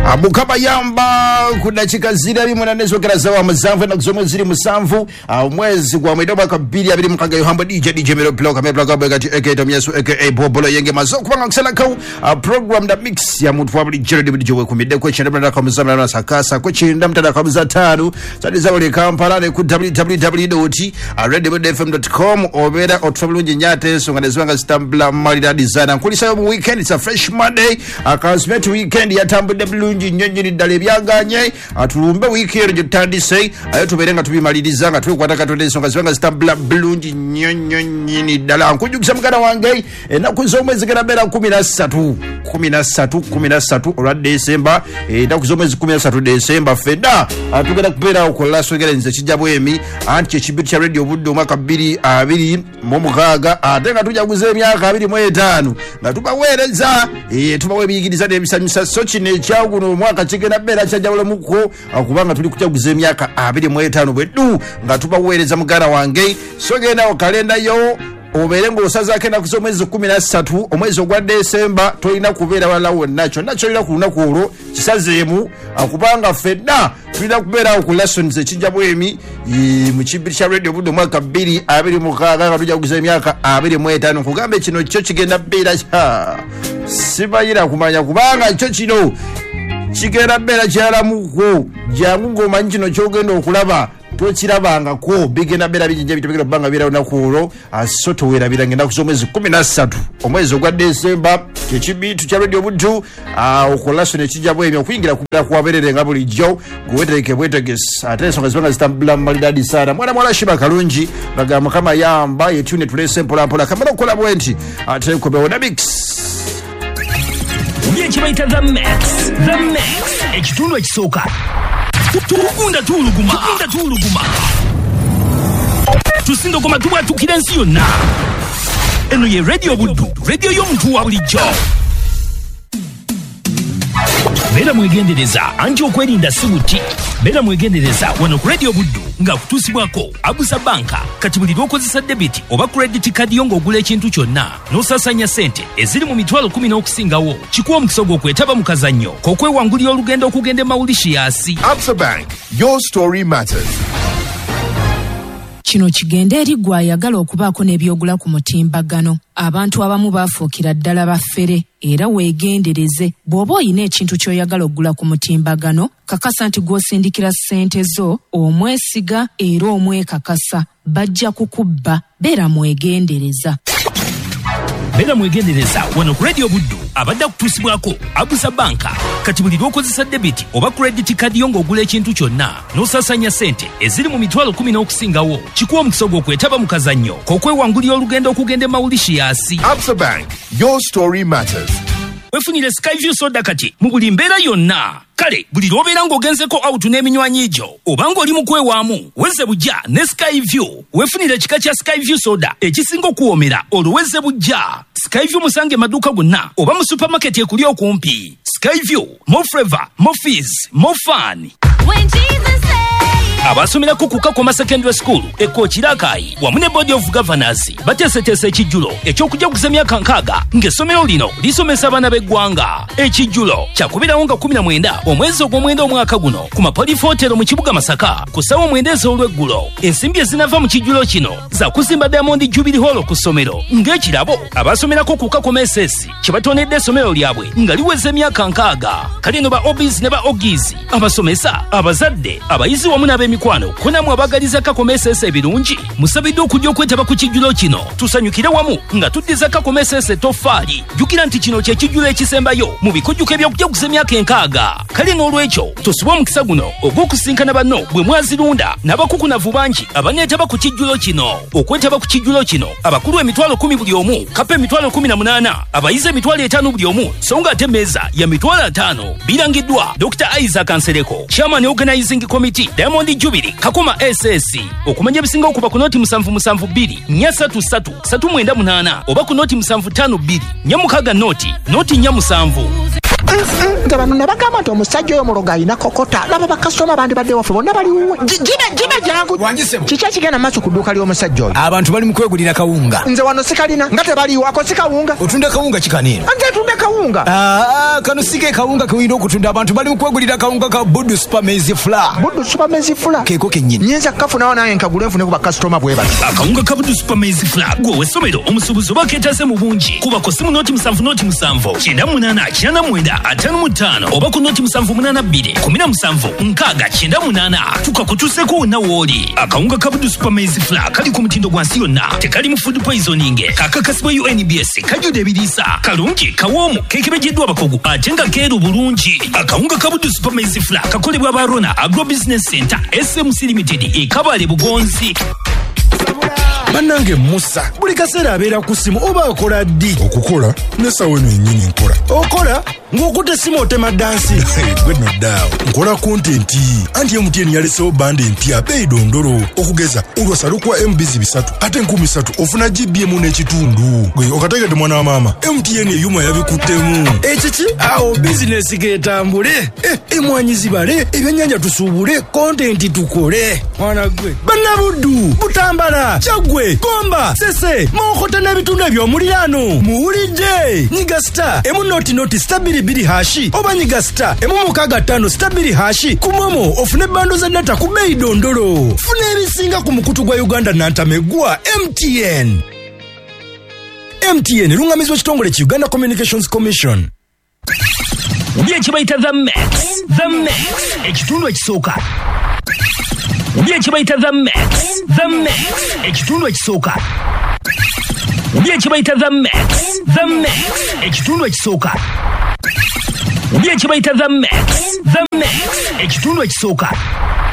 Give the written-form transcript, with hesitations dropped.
Mukama yamba kuna chikazira limunanezokera zawa muzamvu na kuzomwe ziri musamvu mwezi kwa mwedoma kabili abiri mkanga yohamba DJ Melo Bloka Melo Bloka kati aka Myesu aka Bobolo yenge mazoku panga kusala kau program da mix ya mutu wabili Jerry Bidijowe kumide kwa chenda na kamuzamla na sakasa kwa chenda mtada kamuza tanu sadi zawali kampala ku www.redfm.com obera otfabulunji nyate songanezwanga stambla malida design kulisa yo weekend. It's a fresh Monday akasmet weekend ya tambu bulungi nyonyi dale byaganye atulumbe weekend jutandise ayo tuberenga tubimaliriza tukwata katonde songa zwanga stambla bulungi nyonyi dala nkujukisa mukana wange enaku zomwezi kerabera 13 olwa December enaku zomwezi 13 December feda atugenda kupera okola sogera nze kijabwemi anti ekibitu kya radio buddo mwaka 20 mu atenga tujaguze emyaka 25 nga tubawereza tubawe biyigiriza nebisanyusa so kine kyaguno mwaka kigenda bera kyajawula muko akubanga tuli kujaguza emyaka 25 bwedu nga tubawereza mugana wange so genda okalenda yo oberengo osaza kena kuzomwezi 13 omwezi ogwa December toina kubeera walawo nacho ina kunaku olwo kisazeemu akubanga fedda tulina kubeera ku lessons ekijabwemi mu kibiri kya radio buddo mwaka 2026 nga tujaguza emyaka 25 kugambe kino kyo kigenda beera sibayira kumanya kubanga kyo kino kigenda beera kyalamuko jangu ng'omanyi kino kyogenda okulaba tokirabanga ko bigenda bera bijinja bitobekera banga bira nakulo asoto wera birangenda kuzomwezi 13 omwezi ogwa December ekibitu kya radio buddu okolasone kijabwe ebyo kuyingira kubira kwaberere nga buli jo guwetereke bwetegesi ateso ngazibanga zitambula malidadi sana mwana shiba kalungi baga mukama yamba yetune tulese mpola kamera kola bwenti ateko beona mix yekibaita the mix ekitundu ekisoka tukunda tuluguma tusindo koma tuba tukirensi yonna eno ye radio buddu radio y'omuntu wa bulijjo bera mwegendereza anti okwerinda sibuti bera mwegendereza wano ku radio buddu nga kutusibwako Abusa Banka kati buli lwokozesa debit oba credit card yongo ogula ekintu kyonna n'osasanya sente eziri mu mitwalo 10 n'okusingawo kikuwa omukisa gw'okwetaba mu kazannyo k'okwewangulira olugendo okugenda Mauritius. Abusa Bank, your story matters. Kino kigenda eri gwe ayagala okubaako n'ebyogula ku mutimbagano. Abantu abamu baafuukira ddala baffere era weegendereze bw'oba oyina ekintu ky'oyagala okugula ku mutimbagano kakasa nti gw'osindikira ssente zo omwesiga era omwekakasa bajja kukubba. Beera mwegendereza. Bera mwegendereza wano ku radio buddu abadde kutusibwako Abusa Banka kati buli lwokozesa debit oba credit card yongo ogula ekintu kyonna n'osasanya sente eziri mu mitwalo 10 n'okusingawo kikuwa omukisa gw'okwetaba mu kazannyo k'okwewangulira olugendo okugenda Mauritius. Abusa Bank, your story matters. Wefunire Skyview soda kati mu buli mbeera yonna. Kale buli lwobeera ng'ogenzeko out n'eminywanyi gyo obanga oli mu kwewaamu wezze bujja ne Skyview wefunire ekika kya Skyview soda ekisinga okuwoomera oluwezze bujja. Skyview musange maduuka gonna oba mu supermarket ekuli okumpi. Skyview, more flavor, more fizz, more fun. When Jesus said abasomerako ku Kakoma Secondary School Ekokirakai wamu ne Board of Governors bateeseteese ekijjulo ekyokujaguza emyaka 6 ng'essomero lino lisomesa abaana b'eggwanga. Ekijjulo kyakubirawo nga 19 omwezi ogw'omwenda omwaka guno ku Mapolifootero mu kibuga Masaka ku ssaawa 9 ez'olweggulo. Ensimbi ezinava mu kijjulo kino za kuzimba Diamond Jubilee Hall ku ssomero ng'ekirabo abasomerako ku Kakoma SS kye batonedde essomero lyabwe nga liweza emyaka 6. Kale no ba OBs ne ba OGs abasomesa abazadde abayizi wamu n'ab'emikwano kunamu abagaliza Kakoma SS ebirungi musabidde okujja okwetaba ku kijjulo kino tusanyukire wamu nga tuddiza Kakoma SS etoffaali. Jjukira nti kino kye kijjulo ekisembayo mu bikujjuko ebyokujaguza emyaka 6. Kale n'olwekyo tosubwa omukisa guno ogw'okusinkana banno bwe mwazirunda n'abakukunavu bangi abaneetaba ku kijjulo kino. Okwetaba ku kijjulo kino abakulu emitwalo 10 buli omu, kapa emitwalo 18, abayizi emitwalo 5 buli omu so nga ate emmeeza ya mitwalo 5. Birangiddwa Dr. Isaac Nsereko, Chairman Organizing Committee Diamond Jubilee Kakoma SS. Okumanya ebisinga okuba ku noti 772 433 398 oba ku noti 752 4 noti 4 7. nze bano nabagamba nti omusajja oyo muloga alina kokota laba bakasitoma bandi badde waffe bonna baliwo jibe jangu kiki ekigenda maaso ku dduuka ly'omusajja oyo abantu bali mu kwegulira kawunga nze wano sikalina nga tebaliwako si kawunga otunda kawunga kikanina nze tunda kawunga kano sige kawunga kewina okutunda abantu bali mu kwegulira kawunga ka Buddu Supermaize Flour keeko kennyini nyinza kafunawo naye nkagule nfune ku bakasitoma bwe bati akawunga ka Buddu Supermaize Flour gwe w'essomero omusuubuzi oba keetase mu bungi kuba ku simu noti 7 98 45 oba ku noti 782 17 tukakutuuseko wonna w'oli. Akawunga ka Buddu Supermaize Flour kali ku mutindo gwa nsi yonna, tekali mu food poisoning, kakakasibwa UNBS, kajjudde ebiriisa, kalungi, kawoomu, keekebejeddwa abakugu ate nga keeru bulungi. Akawunga ka Buddu Supermaize Flour kakolebwa ba Rona Agro Business Center SMC Limited e Kabale Bugonzi. Bannange Musa buli kaseera abeera ku simu oba akola ddi? Okukola n'essawa eno yennyini nkola. Okola ng'okutte simu otema dansi. Gwe noddaawo nkola kontenti anti MTN yalesewo banda empya beeyi dondolo okugeza olwasalukwa MBs 3 ate 13 ofuna GBM n'ekitundu. Gwe okategedde mwana wa maama MTN eyuma yabikuttemu. Ekiki awo bizinesi getambule emwanyi zibale ebyennyanja tusuubule kontenti tukole. Mwana gwe bannabuddu butambala Chagwe, Komba, Sese, Mokote n'ebitundu eby'omuliraano. Muwulidde nyiga star noti star 2 hashi oba nyiga star 165 star 2 hashi ku Momo ofune bando za data ku beeyi dondolo. Funa ebisinga ku mukutu gwa Uganda nantamegwa MTN. MTN lungamizwa kitongole ki Uganda Communications Commission. Oli ekibayita The Max, ekitundu ekisooka. Oli ekibayita The Max, ekitundu ekisooka. Oli ekibayita The Max, ekitundu ekisooka. Oli ekibayita The Max, ekitundu ekisooka.